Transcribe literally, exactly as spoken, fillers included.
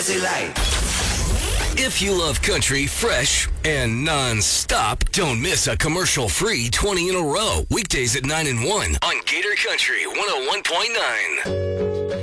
Country Life. If you love country, fresh and non-stop, don't miss a commercial-free twenty in a row. Weekdays at nine and one on Gator Country one oh one point nine.